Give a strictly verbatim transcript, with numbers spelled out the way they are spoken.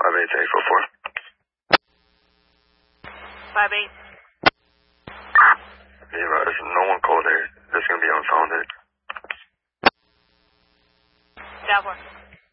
five eight eight four four. Five eight. Yeah, right. There's no one called there. This is gonna be on phone there. That one.